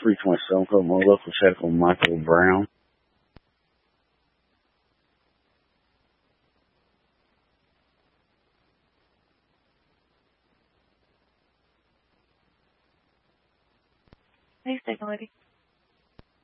327 code, my local check on Michael Brown. Hey, second lady.